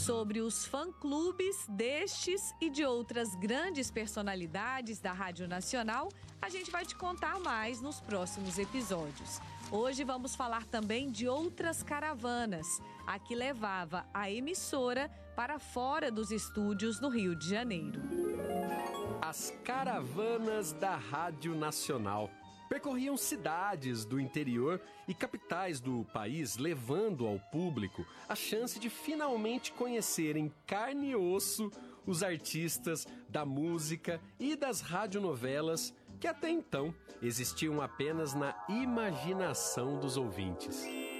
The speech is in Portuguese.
Sobre os fã-clubes destes e de outras grandes personalidades da Rádio Nacional, a gente vai te contar mais nos próximos episódios. Hoje vamos falar também de outras caravanas, a que levava a emissora para fora dos estúdios no Rio de Janeiro. As caravanas da Rádio Nacional percorriam cidades do interior e capitais do país, levando ao público a chance de finalmente conhecer em carne e osso os artistas da música e das radionovelas que até então existiam apenas na imaginação dos ouvintes.